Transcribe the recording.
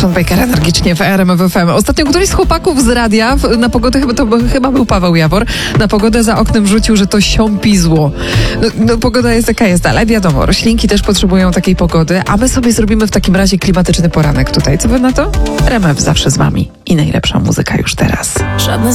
Sean Baker energicznie w RMF FM. Ostatnio któryś z chłopaków z radia na pogodę, chyba był Paweł Jawor, na pogodę za oknem rzucił, że to siąpizło. No pogoda jest jaka jest, ale wiadomo, roślinki też potrzebują takiej pogody, a my sobie zrobimy w takim razie klimatyczny poranek tutaj. Co wy na to? RMF zawsze z wami i najlepsza muzyka już teraz.